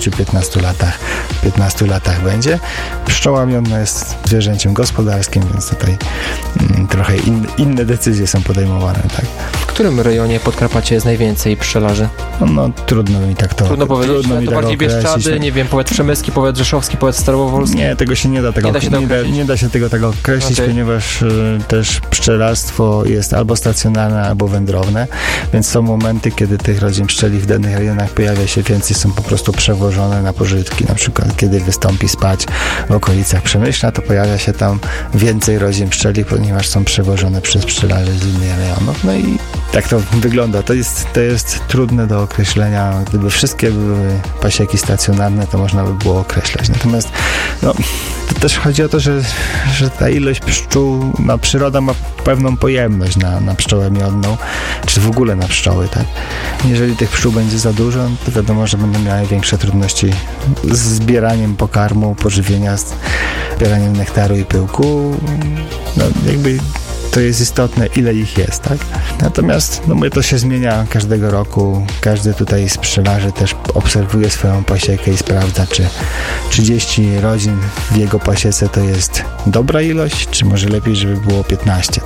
[SPEAKER 3] 10-15 latach będzie. Pszczoła miodna jest zwierzęciem gospodarskim, więc tutaj trochę inne decyzje są podejmowane, tak.
[SPEAKER 4] W którym rejonie Podkarpacia jest najwięcej pszczelarzy?
[SPEAKER 3] No trudno mi tak to
[SPEAKER 4] Trudno powiedzieć, to bardziej Bieszczady, nie wiem, powiat przemyski, powiat rzeszowski, powiat starowolski.
[SPEAKER 3] Nie, tego się nie da
[SPEAKER 4] Nie da się tego
[SPEAKER 3] określić, ponieważ też pszczelarstwo jest albo stacjonarne, albo wędrowne, więc są momenty, kiedy tych rodzin pszczeli w danych rejonach pojawia się więcej, są po prostu przewożone na pożytki. Na przykład, kiedy wystąpi spać w okolicach Przemyśla, to pojawia się tam więcej rodzin pszczeli, ponieważ są przewożone przez pszczelarzy z innych rejonów. No i tak to wygląda. To jest trudne do określenia. Gdyby wszystkie były pasieki stacjonarne, to można by było określać. Natomiast to też chodzi o to, że ta ilość pszczół, przyroda ma pewną pojemność na pszczołę miodną, czy w ogóle na pszczoły, tak? Jeżeli tych pszczół będzie za dużo, to wiadomo, że będą miały większe trudności z zbieraniem pokarmu, pożywienia, z zbieraniem nektaru i pyłku. Jakby to jest istotne, ile ich jest, tak? Natomiast to się zmienia każdego roku. Każdy tutaj z pszczelarzy też obserwuje swoją pasiekę i sprawdza, czy 30 rodzin w jego pasiece to jest dobra ilość, czy może lepiej, żeby było 15.